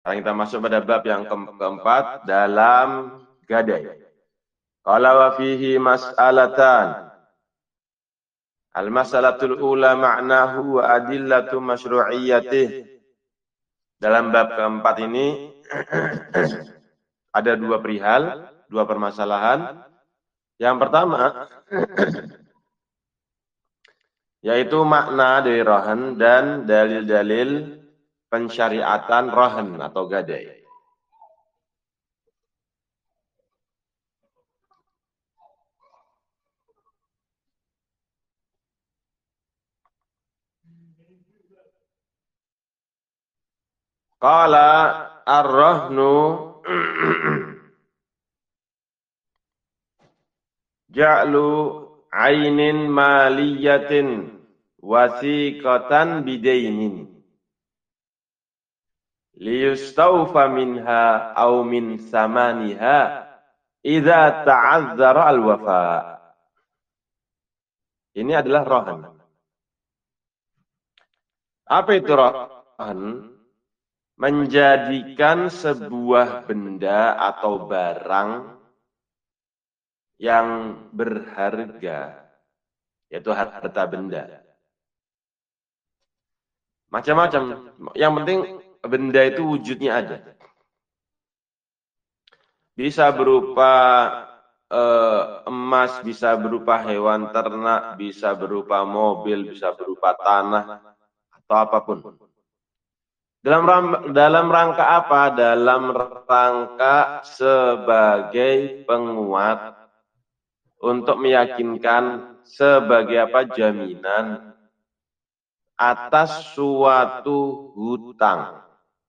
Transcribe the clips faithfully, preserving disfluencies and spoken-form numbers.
Sekarang kita masuk pada bab yang ke- keempat dalam gadai. Qala wa fihi mas'alatan. Al-mas'alatul ula ma'nahu wa adillatu masyru'iyyatih. Dalam bab keempat ini ada dua perihal, dua permasalahan. Yang pertama yaitu makna dari rohan dan dalil-dalil pensyariatan rohan atau gadai. Qala ar-rahnu ja'lu ainin maliyatin wasiqatan bidainin liyustawfa minha aw min samaniha idza ta'azzara al-wafa. Ini adalah rohan. Apa itu rohan? Menjadikan sebuah benda atau barang yang berharga, yaitu harta benda. Macam-macam. Yang penting benda itu wujudnya ada. Bisa berupa eh, emas, bisa berupa hewan ternak, bisa berupa mobil, bisa berupa tanah, atau apapun. Dalam dalam rangka apa? Dalam rangka sebagai penguat untuk meyakinkan sebagai apa? Jaminan atas suatu hutang.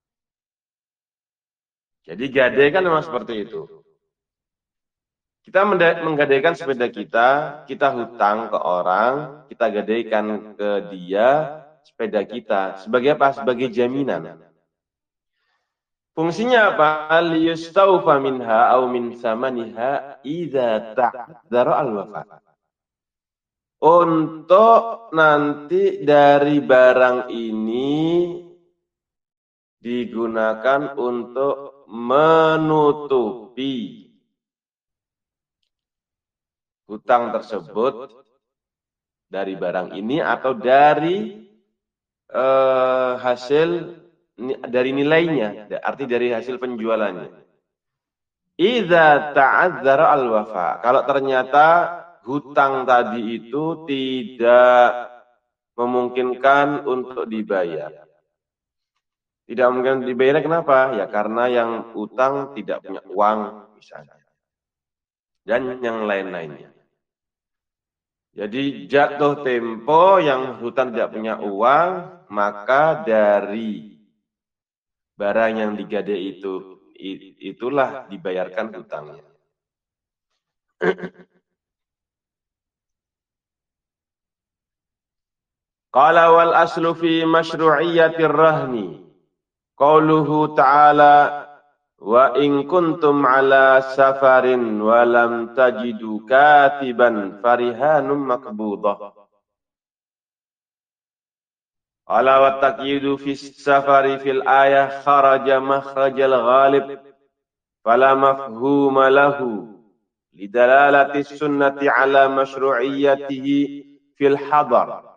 Jadi gadai kan memang seperti itu. Kita menggadaikan sepeda kita, kita hutang ke orang, kita gadaikan ke dia sepeda kita. Sebagai apa? Sebagai jaminan. Fungsinya apa? Liyustaufa minha au min samaniha idza ta'dzara al-wafa. Untuk nanti dari barang ini digunakan untuk menutupi hutang tersebut dari barang ini atau dari eh, hasil dari nilainya, arti dari hasil penjualannya. Idza ta'azzara al-wafa. Kalau ternyata hutang tadi itu tidak memungkinkan untuk dibayar. Tidak mungkin dibayar kenapa? Ya karena yang utang tidak punya uang misalnya. Dan yang lain-lainnya. Jadi jatuh tempo yang hutang tidak punya uang, maka dari barang yang digadai itu itulah dibayarkan hutangnya. Qala wal aslu fi masyru'iyyatir rahni qauluhu ta'ala wa in kuntum ala safarin wa lam tajidu katiban farihanum maqbudah. Ala wa taqyidu fi safari fil ayah kharaja makhrajal ghalib fala mafhuma lahu lidalalati sunnati ala masyru'iyyatihi fil hadar.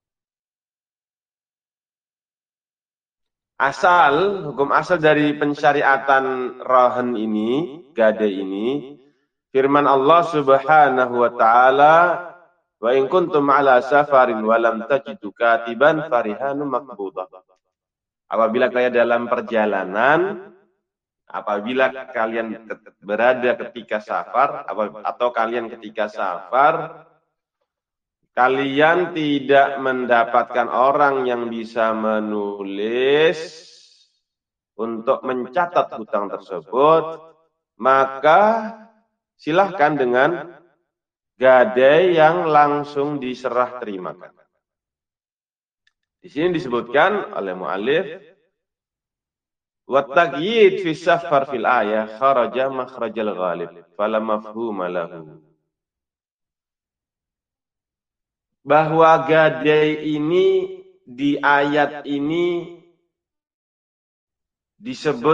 Asal, hukum asal dari pensyariatan rahan ini, gadai ini, firman Allah Subhanahu wa taala, wa in kuntum ala safarin wa lam tajidu katiban farihanum maqbudah. Apabila kalian dalam perjalanan, apabila kalian berada ketika safar atau kalian ketika safar, kalian tidak mendapatkan orang yang bisa menulis untuk mencatat hutang tersebut, maka silahkan dengan gadai yang langsung diserah terimakan. Di sini disebutkan oleh mu'allif, وَالتَّقْيِيدْ فِي السَّفَرِ فِي الْآيَةِ خَرَجَ مَخْرَجَ الْغَالِبِ فَلَا مَفْهُومَ لَهُ. Bahwa gadai ini di ayat ini disebut